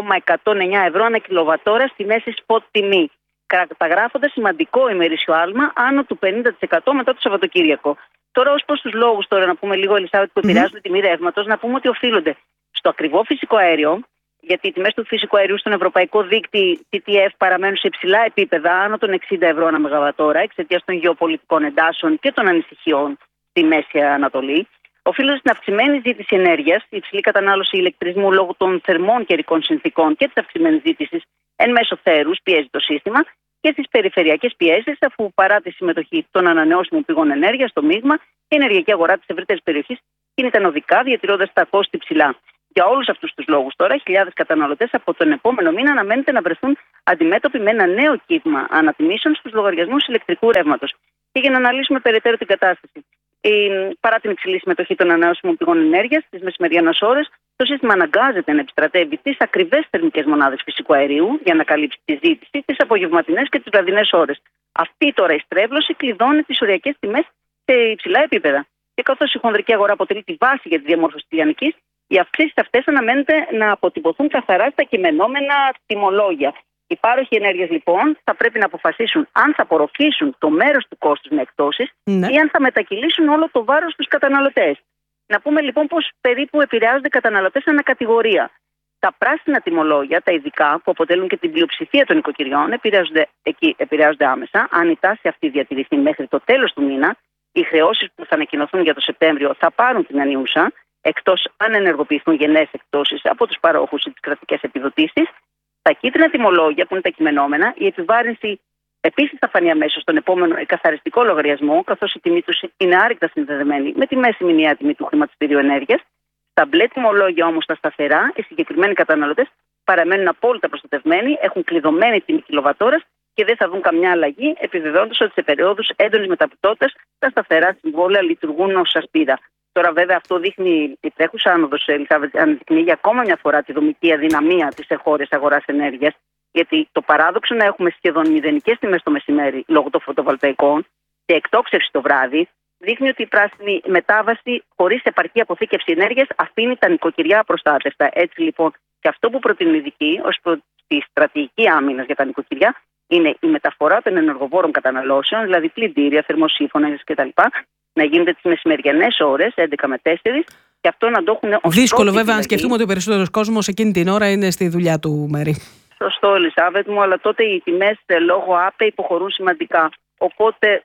0,109 ευρώ ανά κιλοβατόρα στη μέση σποτ τιμή, καταγράφοντας σημαντικό ημερήσιο άλμα άνω του 50% μετά το Σαββατοκύριακο. Τώρα, ως προς τους λόγους, να πούμε λίγο, Ελισάβετ, που επηρεάζουν τη τιμή ρεύματος, να πούμε ότι οφείλονται στο ακριβό φυσικό αέριο, γιατί οι τιμές του φυσικού αερίου στον ευρωπαϊκό δίκτυο TTF παραμένουν σε υψηλά επίπεδα, άνω των 60 ευρώ ανά μεγαβατόρα, εξαιτίας των γεωπολιτικών εντάσεων και των ανησυχιών στη Μέση Ανατολή. Οφείλονται στην αυξημένη ζήτηση ενέργειας, η υψηλή κατανάλωση ηλεκτρισμού λόγω των θερμών καιρικών συνθήκων και της αυξημένης ζήτησης εν μέσω θέρους πιέζει το σύστημα, και στις περιφερειακές πιέσεις, αφού παρά τη συμμετοχή των ανανεώσιμων πηγών ενέργειας στο μείγμα, η ενεργειακή αγορά της ευρύτερης περιοχής κινείται ανωδικά, διατηρώντας τα κόστη ψηλά. Για όλους αυτούς τους λόγους, τώρα, χιλιάδες καταναλωτές από τον επόμενο μήνα αναμένεται να βρεθούν αντιμέτωποι με ένα νέο κύμα ανατιμήσεων στους λογαριασμούς ηλεκτρικού ρεύματος. Και για να αναλύσουμε περαιτέρω την κατάσταση, παρά την υψηλή συμμετοχή των ανανεώσιμων πηγών ενέργειας στις μεσημεριανές ώρες, το σύστημα αναγκάζεται να επιστρατεύει τις ακριβές θερμικές μονάδες φυσικού αερίου για να καλύψει τη ζήτηση τις απογευματινές και τις βραδινές ώρες. Αυτή τώρα η στρέβλωση κλειδώνει τις οριακές τιμές σε υψηλά επίπεδα. Και καθώς η χονδρική αγορά αποτελεί τη βάση για τη διαμόρφωση της λιανικής, οι αυξήσεις αυτές αναμένεται να αποτυπωθούν καθαρά στα κειμενόμενα τιμολόγια. Οι πάροχοι ενέργειας, λοιπόν, θα πρέπει να αποφασίσουν αν θα απορροφήσουν το μέρος του κόστους με εκπτώσεις ή αν θα μετακυλήσουν όλο το βάρος στους καταναλωτές. Να πούμε λοιπόν πως περίπου επηρεάζονται καταναλωτές ανά κατηγορία. Τα πράσινα τιμολόγια, τα ειδικά, που αποτελούν και την πλειοψηφία των οικοκυριών, επηρεάζονται άμεσα. Αν η τάση αυτή διατηρηθεί μέχρι το τέλος του μήνα, οι χρεώσεις που θα ανακοινωθούν για το Σεπτέμβριο θα πάρουν την ανιούσα, εκτός αν ενεργοποιηθούν γενναίες εκπτώσεις από τους παρόχους ή τις κρατικές επιδοτήσεις. Τα κίτρινα τιμολόγια, που είναι τα κειμενόμενα, η επιβάρυνση επίσης θα φανεί αμέσως στον επόμενο εκαθαριστικό λογαριασμό, καθώς η τιμή τους είναι άρρηκτα συνδεδεμένη με τη μέση μηνιαία τιμή του χρηματιστηρίου ενέργειας. Τα μπλε τιμολόγια όμως, τα σταθερά, οι συγκεκριμένοι καταναλωτές παραμένουν απόλυτα προστατευμένοι, έχουν κλειδωμένη τιμή κιλοβατόρας και δεν θα δουν καμιά αλλαγή, επιβεβαιώντας ότι σε περιόδους έντονης μεταπιτότητας τα σταθερά συμβόλαια λειτουργούν ως ασπίδα. Τώρα, βέβαια, αυτό δείχνει η τρέχουσα άνοδος, αναδεικνύει για ακόμα μια φορά τη δομική αδυναμία της εγχώριας αγοράς ενέργειας, γιατί το παράδοξο να έχουμε σχεδόν μηδενικές τιμές το μεσημέρι λόγω των φωτοβολταϊκών και εκτόξευση το βράδυ, δείχνει ότι η πράσινη μετάβαση χωρίς επαρκή αποθήκευση ενέργειας αφήνει τα νοικοκυριά απροστάτευτα. Έτσι λοιπόν, και αυτό που προτείνουν οι ειδικοί ως προς τη στρατηγική άμυνας για τα νοικοκυριά είναι η μεταφορά των ενεργοβόρων καταναλώσεων, δηλαδή πλυντήρια, θερμοσύφωνες κτλ., να γίνεται τις μεσημεριανές ώρες, 11 με 4, και αυτό να το έχουν ως δύσκολο, βέβαια, αν σκεφτούμε ότι ο περισσότερος κόσμος εκείνη την ώρα είναι στη δουλειά του, Μέρη. Σωστό, Ελισάβετ μου, αλλά τότε οι τιμές λόγω ΑΠΕ υποχωρούν σημαντικά. Οπότε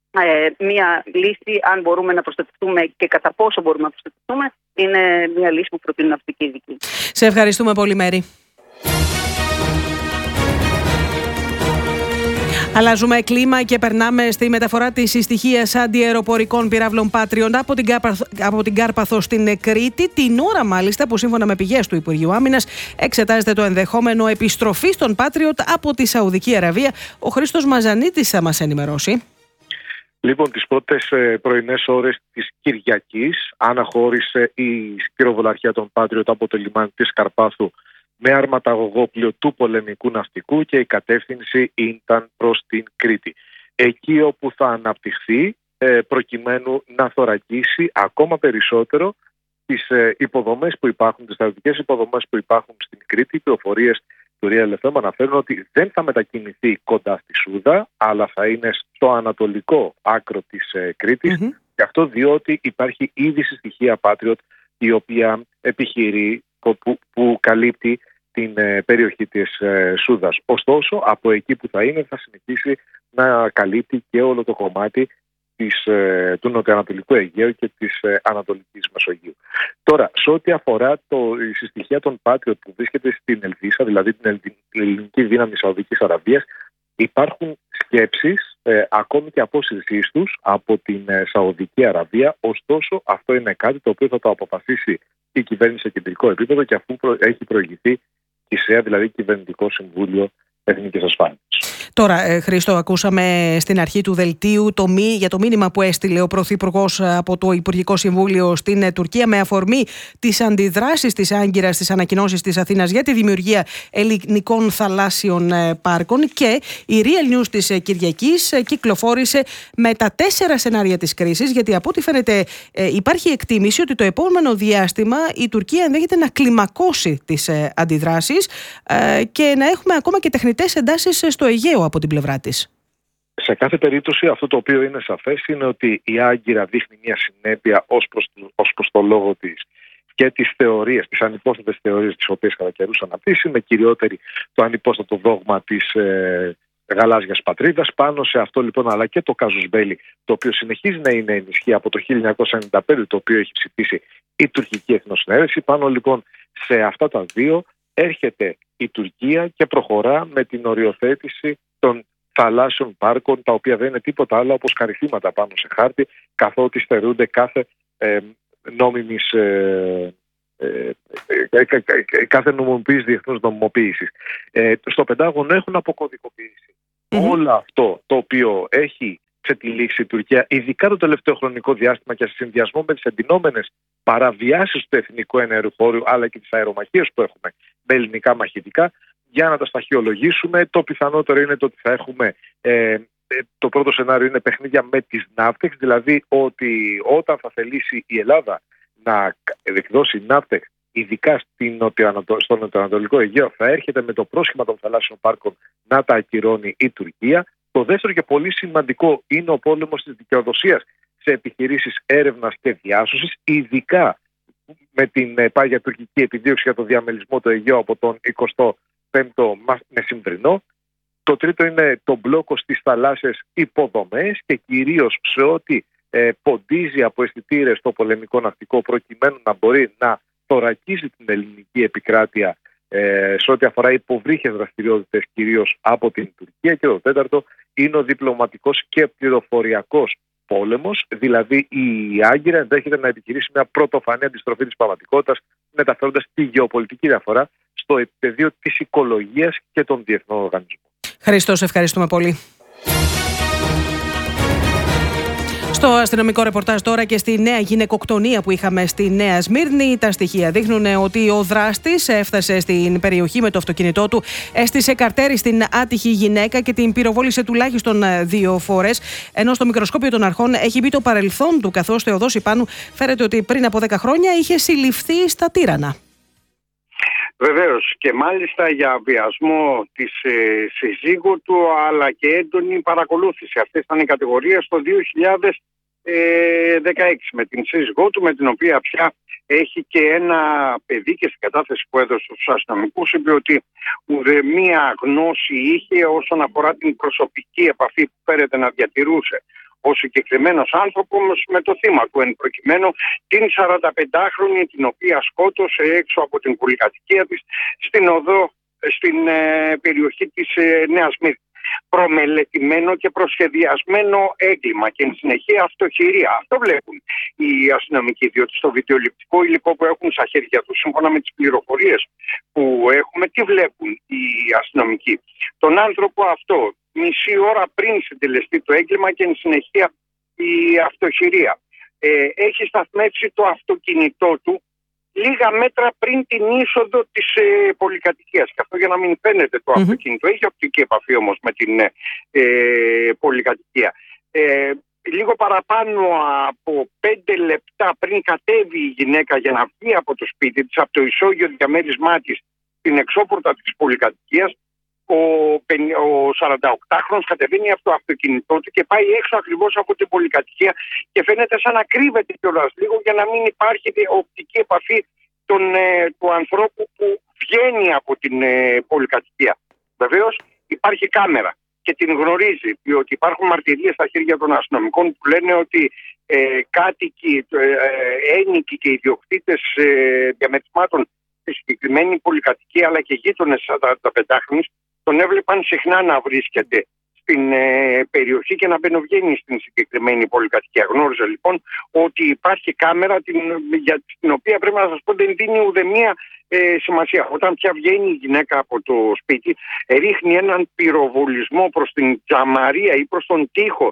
Μία λύση, αν μπορούμε να προστατευτούμε και κατά πόσο μπορούμε να προστατευτούμε, είναι μία λύση που προτείνουν αυτοί οι ειδικοί. Σε ευχαριστούμε πολύ, Μέρη. Αλλάζουμε κλίμα και περνάμε στη μεταφορά της συστοιχίας αντιαεροπορικών πυράβλων Patriot από την Κάρπαθο στην Κρήτη, την ώρα μάλιστα που σύμφωνα με πηγές του Υπουργείου Άμυνας εξετάζεται το ενδεχόμενο επιστροφής των Patriot από τη Σαουδική Αραβία. Ο Χρήστος Μαζανίτης θα μας ενημερώσει. Λοιπόν, τις πρώτες πρωινές ώρες της Κυριακής αναχώρησε η πυροβολαρχία των Patriot από το λιμάνι της Καρπάθου με αρματαγωγόπλοιο του πολεμικού ναυτικού και η κατεύθυνση ήταν προς την Κρήτη. Εκεί όπου θα αναπτυχθεί προκειμένου να θωρακίσει ακόμα περισσότερο τις υποδομές που υπάρχουν, τις στρατιωτικές υποδομές που υπάρχουν στην Κρήτη. Οι πληροφορίες του Real FM αναφέρουν ότι δεν θα μετακινηθεί κοντά στη Σούδα, αλλά θα είναι στο ανατολικό άκρο της Κρήτης. Και αυτό διότι υπάρχει ήδη συστοιχία Patriot η οποία επιχειρεί που καλύπτει την περιοχή της Σούδας. Ωστόσο, από εκεί που θα είναι θα συνεχίσει να καλύπτει και όλο το κομμάτι του νοτιοανατολικού Αιγαίου και της Ανατολικής Μεσογείου. Τώρα, σε ό,τι αφορά η συστοιχία των Patriot που βρίσκεται στην Ελβίσα, δηλαδή την ελληνική δύναμη Σαουδικής Αραβίας, υπάρχουν σκέψεις ακόμη και απόσυρσής τους από την Σαουδική Αραβία. Ωστόσο, αυτό είναι κάτι το οποίο θα το αποφασίσει η κυβέρνηση σε κεντρικό επίπεδο και αφού έχει προηγηθεί η ΣΕΑ, δηλαδή Κυβερνητικό Συμβούλιο Εθνικής Ασφάλειας. Τώρα, Χρήστο, ακούσαμε στην αρχή του δελτίου για το μήνυμα που έστειλε ο Πρωθυπουργός από το Υπουργικό Συμβούλιο στην Τουρκία με αφορμή τις αντιδράσεις της Άγκυρας στις ανακοινώσεις της Αθήνας για τη δημιουργία ελληνικών θαλάσσιων πάρκων, και η Real News της Κυριακής κυκλοφόρησε με τα 4 σενάρια της κρίσης, γιατί από ό,τι φαίνεται υπάρχει εκτίμηση ότι το επόμενο διάστημα η Τουρκία ενδέχεται να κλιμακώσει τις αντιδράσεις και να έχουμε ακόμα και τεχνητές εντάσεις στο Αιγαίο από την πλευρά της. Σε κάθε περίπτωση αυτό το οποίο είναι σαφές είναι ότι η Άγκυρα δείχνει μια συνέπεια ως προς το λόγο της και τις θεωρίες, τις ανυπόστατες θεωρίες τις οποίες κατά καιρούς αναπτύσσει, με κυριότερη το ανυπόστατο δόγμα της γαλάζιας πατρίδας. Πάνω σε αυτό λοιπόν, αλλά και το κάζους μπέλι, το οποίο συνεχίζει να είναι ενισχύ από το 1995, το οποίο έχει ψηφίσει η τουρκική εθνοσυνέλευση. Πάνω λοιπόν σε αυτά τα δύο έρχεται η Τουρκία και προχωρά με την οριοθέτηση των θαλάσσιων πάρκων, τα οποία δεν είναι τίποτα άλλο όπως καρυφήματα πάνω σε χάρτη, καθότι στερούνται κάθε νόμιμης κάθε νομιμοποίηση, διεθνούς νομιμοποίησης. Στο Πεντάγωνο έχουν αποκωδικοποιήσει όλο αυτό το οποίο έχει ξετυλίξει η Τουρκία, ειδικά το τελευταίο χρονικό διάστημα, και σε συνδυασμό με τις εντυνόμενες παραβιάσεις του εθνικού εναέριου χώρου αλλά και τις αερομαχίες που έχουμε με ελληνικά μαχητικά. Για να τα σταχυολογήσουμε, το πιθανότερο είναι το ότι θα έχουμε το πρώτο σενάριο είναι παιχνίδια με τις ναύτεξ, δηλαδή ότι όταν θα θελήσει η Ελλάδα να εκδώσει ναύτεξ, ειδικά στο νοτιοανατολικό Αιγαίο, θα έρχεται με το πρόσχημα των θαλάσσιων πάρκων να τα ακυρώνει η Τουρκία. Το δεύτερο και πολύ σημαντικό είναι ο πόλεμος της δικαιοδοσίας σε επιχειρήσεις έρευνας και διάσωσης, ειδικά με την πάγια τουρκική επιδίωξη για το διαμελισμό του Αιγαίου από τον 25ο μεσημβρινό. Το τρίτο είναι το μπλόκο στις θαλάσσιες υποδομές και κυρίως σε ό,τι ποντίζει από αισθητήρες στο πολεμικό ναυτικό, προκειμένου να μπορεί να θωρακίζει την ελληνική επικράτεια σε ό,τι αφορά υποβρύχιες δραστηριότητες κυρίως από την Τουρκία. Και το τέταρτο είναι ο διπλωματικός και πληροφοριακός πόλεμος, δηλαδή η Άγκυρα ενδέχεται να επιχειρήσει μια πρωτοφανή αντιστροφή της πραγματικότητας, μεταφέροντας τη γεωπολιτική διαφορά στο πεδίο της οικολογίας και των διεθνών οργανισμών. Χρήστο, ευχαριστούμε πολύ. Στο αστυνομικό ρεπορτάζ τώρα και στη νέα γυναικοκτονία που είχαμε στη Νέα Σμύρνη, τα στοιχεία δείχνουν ότι ο δράστης έφτασε στην περιοχή με το αυτοκίνητό του, έστησε καρτέρι στην άτυχη γυναίκα και την πυροβόλησε τουλάχιστον 2 φορές, ενώ στο μικροσκόπιο των αρχών έχει μπει το παρελθόν του, καθώς Θεοδός Ιππάνου φέρεται ότι πριν από 10 χρόνια είχε συλληφθεί στα Τύρανα. Βεβαίως, και μάλιστα για βιασμό της συζύγου του, αλλά και έντονη παρακολούθηση. Αυτές ήταν οι κατηγορίες το 2016 με την σύζυγό του, με την οποία πια έχει και ένα παιδί, και στην κατάθεση που έδωσε στους αστυνομικούς είπε ότι ουδέμια γνώση είχε όσον αφορά την προσωπική επαφή που φέρεται να διατηρούσε ο συγκεκριμένος άνθρωπος με το θύμα του, εν προκειμένου την 45χρονη, την οποία σκότωσε έξω από την πολυκατοικία της στην περιοχή της Νέας Μύρτης. Προμελετημένο και προσχεδιασμένο έγκλημα και εν συνεχεία αυτοχειρία. Αυτό βλέπουν οι αστυνομικοί, διότι στο βιντεοληπτικό υλικό που έχουν στα χέρια τους, σύμφωνα με τις πληροφορίες που έχουμε, τι βλέπουν οι αστυνομικοί? Τον άνθρωπο αυτό μισή ώρα πριν συντελεστεί το έγκλημα και εν συνεχεία η αυτοχειρία. Έχει σταθμεύσει το αυτοκίνητό του λίγα μέτρα πριν την είσοδο της πολυκατοικίας. Και αυτό για να μην φαίνεται το αυτοκίνητο. Έχει οπτική επαφή όμως με την πολυκατοικία. Λίγο παραπάνω από 5 λεπτά πριν κατέβει η γυναίκα για να βγει από το σπίτι της, από το ισόγειο διαμέρισμά της, στην εξώπορτα της πολυκατοικίας, ο 48χρονος κατεβαίνει από το αυτοκίνητό του και πάει έξω ακριβώς από την πολυκατοικία και φαίνεται σαν να κρύβεται κιόλας λίγο για να μην υπάρχει οπτική επαφή του ανθρώπου που βγαίνει από την πολυκατοικία. Βεβαίως υπάρχει κάμερα και την γνωρίζει, διότι υπάρχουν μαρτυρίες στα χέρια των αστυνομικών που λένε ότι κάτοικοι, ένοικοι και ιδιοκτήτες διαμερισμάτων στη συγκεκριμένη πολυκατοικία, αλλά και γείτονες 45χρονες, τον έβλεπαν συχνά να βρίσκεται στην περιοχή και να μπαινοβγαίνει στην συγκεκριμένη πολυκατοικία. Γνώριζε λοιπόν ότι υπάρχει κάμερα για την οποία πρέπει να σας πω δεν δίνει ουδέμια σημασία. Όταν πια βγαίνει η γυναίκα από το σπίτι, ρίχνει έναν πυροβολισμό προς την τζαμαρία ή προς τον τοίχο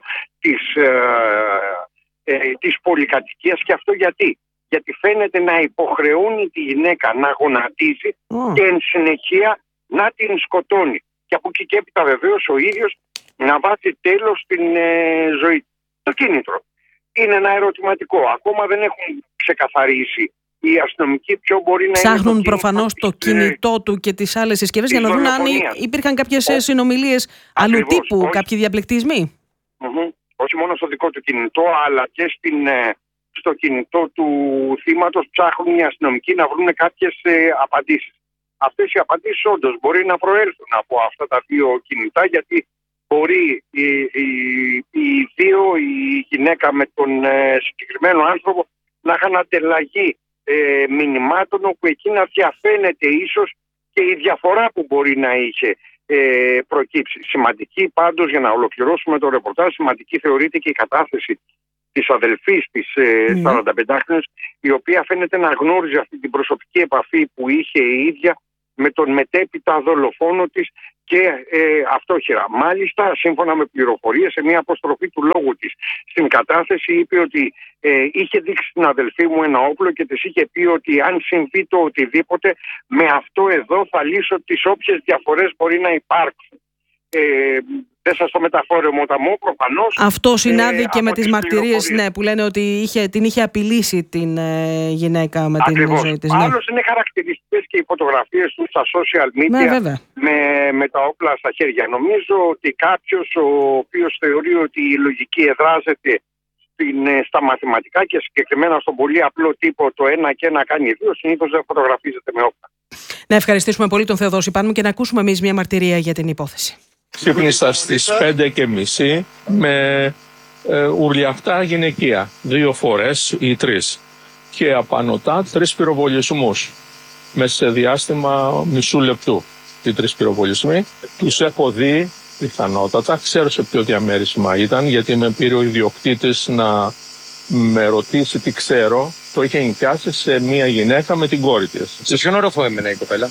της πολυκατοικίας. Και αυτό γιατί φαίνεται να υποχρεώνει τη γυναίκα να γονατίζει και εν συνεχεία να την σκοτώνει. Και από εκεί και έπειτα βεβαίως ο ίδιος να βάζει τέλος στην ζωή. Το κίνητρο είναι ένα ερωτηματικό. Ακόμα δεν έχουν ξεκαθαρίσει οι αστυνομικοί ποιο μπορεί να ψάχνουν είναι. Προφανώς το κινητό του και τις άλλες συσκευές για να δουν αν υπήρχαν κάποιες συνομιλίες αλλού τύπου, κάποιοι διαπληκτισμοί. Όχι μόνο στο δικό του κινητό, αλλά και στο κινητό του θύματος ψάχνουν οι αστυνομικοί να βρουν κάποιες απαντήσεις. Αυτές οι απαντήσεις όντως μπορεί να προέλθουν από αυτά τα δύο κινητά, γιατί μπορεί οι δύο, η γυναίκα με τον συγκεκριμένο άνθρωπο, να είχαν ανταλλαγή μηνυμάτων, όπου εκεί να διαφαίνεται ίσως και η διαφορά που μπορεί να είχε προκύψει. Σημαντική πάντως, για να ολοκληρώσουμε το ρεπορτάζ, σημαντική θεωρείται και η κατάθεση της αδελφής της 45χρονης, η οποία φαίνεται να γνώριζε αυτή την προσωπική επαφή που είχε η ίδια με τον μετέπειτα δολοφόνο της και αυτόχειρα. Μάλιστα, σύμφωνα με πληροφορίες, σε μια αποστροφή του λόγου της στην κατάθεση, είπε ότι είχε δείξει στην αδελφή μου ένα όπλο και της είχε πει ότι αν συμβεί το οτιδήποτε, με αυτό εδώ θα λύσω τις όποιες διαφορές μπορεί να υπάρξουν. Δεν σας το μεταφέρω μοταμό, προφανώς. Αυτό συνάδει και με τις μαρτυρίες που λένε ότι την είχε απειλήσει την γυναίκα με την ζωή της. Άλλως είναι χαρακτηριστικές και οι φωτογραφίες του στα social media με τα όπλα στα χέρια. Νομίζω ότι κάποιος ο οποίος θεωρεί ότι η λογική εδράζεται στα μαθηματικά και συγκεκριμένα στον πολύ απλό τύπο το 1 και 1 κάνει 2, συνήθως δεν φωτογραφίζεται με όπλα. Να ευχαριστήσουμε πολύ τον Θεοδόση Πάνμου και να ακούσουμε εμείς μια μαρτυρία για την υπόθεση. Ξύπνησα στις 5:30 με ουρλιαχτά γυναικεία, 2 φορές ή 3 και απανωτά 3 πυροβολισμούς μέσα σε διάστημα μισού λεπτού. Οι 3 πυροβολισμοί τους έχω δει πιθανότατα, ξέρω σε ποιο διαμέρισμα ήταν, γιατί με πήρε ο ιδιοκτήτης να με ρωτήσει τι ξέρω. Το είχε νοικιάσει σε μία γυναίκα με την κόρη της. Σε ποιον όροφο έμενε η κοπέλα?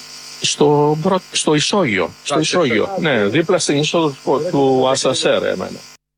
Στο ισόγειο. Ναι, δίπλα στην είσοδο του ασανσέρ έμενε.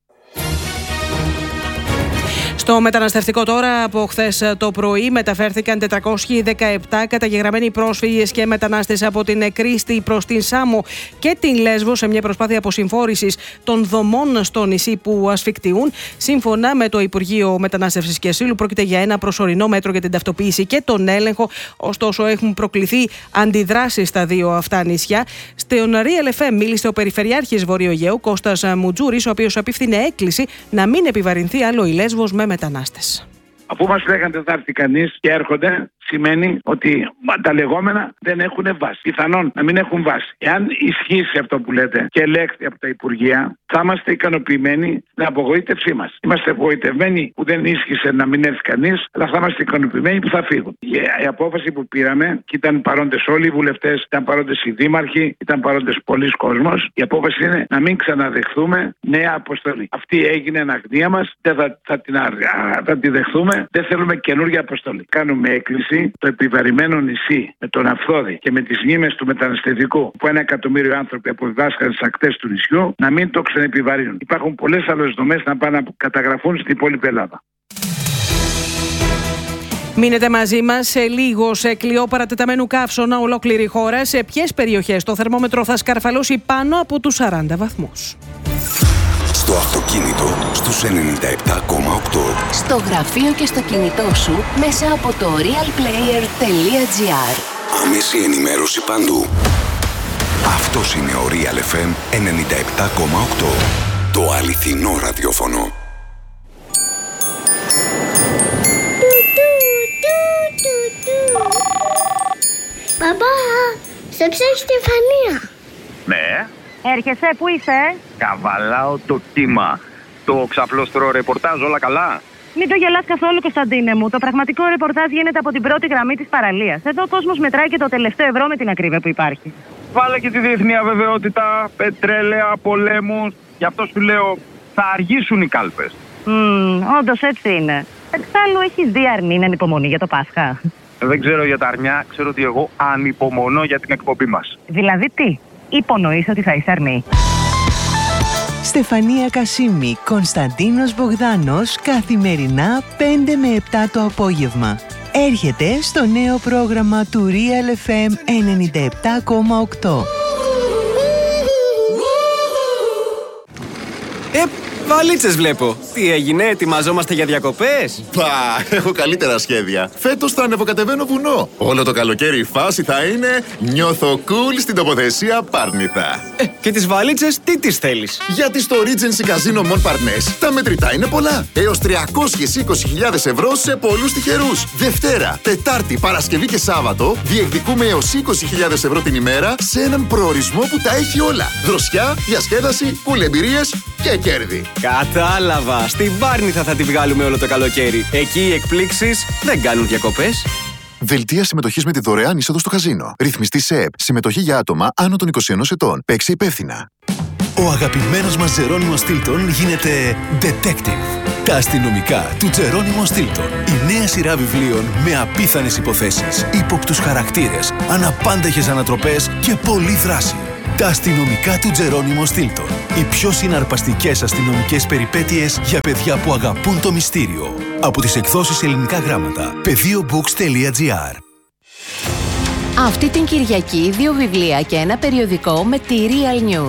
Στο μεταναστευτικό τώρα, από χθες το πρωί μεταφέρθηκαν 417 καταγεγραμμένοι πρόσφυγες και μετανάστες από την Κρίστη προς την Σάμο και την Λέσβο σε μια προσπάθεια αποσυμφόρησης των δομών στο νησί που ασφικτιούν. Σύμφωνα με το Υπουργείο Μετανάστευσης και Ασύλου, πρόκειται για ένα προσωρινό μέτρο για την ταυτοποίηση και τον έλεγχο. Ωστόσο, έχουν προκληθεί αντιδράσεις στα δύο αυτά νησιά. Στον Real FM μίλησε ο Περιφερειάρχης Βορείου Αιγαίου, Κώστας Μουτζούρης, ο οποίος απίφθινε έκκληση να μην επιβαρυνθεί άλλο η Λέσβος με μετανάστες. Αφού μας λέγανε θα έρθει κανείς και έρχονται, σημαίνει ότι τα λεγόμενα δεν έχουν βάση. Πιθανόν να μην έχουν βάση. Εάν ισχύσει αυτό που λέτε και ελέγχθη από τα Υπουργεία, θα είμαστε ικανοποιημένοι στην απογοήτευσή μας. Είμαστε απογοητευμένοι που δεν ίσχυσε να μην έρθει κανείς, αλλά θα είμαστε ικανοποιημένοι που θα φύγουν. Η απόφαση που πήραμε, και ήταν παρόντες όλοι οι βουλευτές, ήταν παρόντες οι δήμαρχοι, ήταν παρόντες πολλοί κόσμος, η απόφαση είναι να μην ξαναδεχθούμε νέα αποστολή. Αυτή έγινε εν αγνία μας, δεν θα τη δεχθούμε, δεν θέλουμε καινούργια αποστολή. Κάνουμε έκκληση το επιβαρημένο νησί με τον Αυθόδη και με τις μνήμες του μεταναστευτικού, που 1 εκατομμύριο άνθρωποι αποδιδάσκαν στις ακτές του νησιού, να μην το ξαναεπιβαρύνουν. Υπάρχουν πολλές άλλες δομές να πάνε να καταγραφούν στην υπόλοιπη Ελλάδα. Μείνετε μαζί μας σε λίγο. Σε κλειό παρατεταμένου καύσωνα ολόκληρη χώρα. Σε ποιες περιοχές το θερμόμετρο θα σκαρφαλώσει πάνω από τους 40 βαθμούς. Στο αυτοκίνητο στους 97,8. Στο γραφείο και στο κινητό σου μέσα από το realplayer.gr. Άμεση ενημέρωση παντού. Αυτός είναι ο Real FM 97,8. Το αληθινό ραδιόφωνο. Παπά, σε ψάχνει Στεφανία. Ναι. Έρχεσαι, πού είσαι? Καβαλάω το κύμα. Το ξαπλώστρο ρεπορτάζ, όλα καλά? Μην το γελάς καθόλου, Κωνσταντίνε μου. Το πραγματικό ρεπορτάζ γίνεται από την πρώτη γραμμή της παραλίας. Εδώ ο κόσμος μετράει και το τελευταίο ευρώ με την ακρίβεια που υπάρχει. Βάλε και τη διεθνή αβεβαιότητα, πετρέλαια, πολέμους. Γι' αυτό σου λέω, θα αργήσουν οι κάλπες. Όντως έτσι είναι. Εξάλλου έχεις δει αρνήν ανυπομονή για το Πάσχα? Δεν ξέρω για τα αρνιά, ξέρω ότι εγώ ανυπομονώ για την εκπομπή μας. Δηλαδή τι, υπονοείς ότι θα είσαι αρνή? Στεφανία Κασίμη, Κωνσταντίνος Μπογδάνος, καθημερινά 5 με 7 το απόγευμα. Έρχεται στο νέο πρόγραμμα του Real FM 97,8. Βαλίτσες βλέπω. Τι έγινε, ετοιμαζόμαστε για διακοπές? Πα, έχω καλύτερα σχέδια. Φέτος θα ανεβοκατεβαίνω βουνό. Όλο το καλοκαίρι η φάση θα είναι νιώθω cool στην τοποθεσία Πάρνηθα. Και τις βαλίτσες τι τις θέλεις? Γιατί στο Regency Casino Mon Parnes τα μετρητά είναι πολλά. Έως 320.000 ευρώ σε πολλούς τυχερούς. Δευτέρα, Τετάρτη, Παρασκευή και Σάββατο διεκδικούμε έως 20.000 ευρώ την ημέρα σε έναν προορισμό που τα έχει όλα. Δροσιά, διασκέδαση, cool εμπειρίες και κέρδη. Κατάλαβα. Στην Πάρνηθα θα τη βγάλουμε όλο το καλοκαίρι. Εκεί οι εκπλήξεις δεν κάνουν διακοπές. Δελτία συμμετοχής με τη δωρεάν είσοδο στο καζίνο. Ρυθμιστή ΣΕΕΠ. Συμμετοχή για άτομα άνω των 21 ετών. Παίξε υπεύθυνα. Ο αγαπημένος μας Τζερόνιμο Στίλτον γίνεται detective. Τα αστυνομικά του Τζερόνιμο Στίλτον. Η νέα σειρά βιβλίων με απίθανες υποθέσεις, ύποπτους χαρακτήρες, αναπάντεχες ανατροπές και πολλή δράση. Τα αστυνομικά του Τζερόνιμο Στίλτον. Οι πιο συναρπαστικές αστυνομικές περιπέτειες για παιδιά που αγαπούν το μυστήριο. Από τις εκδόσεις Ελληνικά Γράμματα. Πεδίobooks.gr. Αυτή την Κυριακή 2 βιβλία και ένα περιοδικό με τη Real News.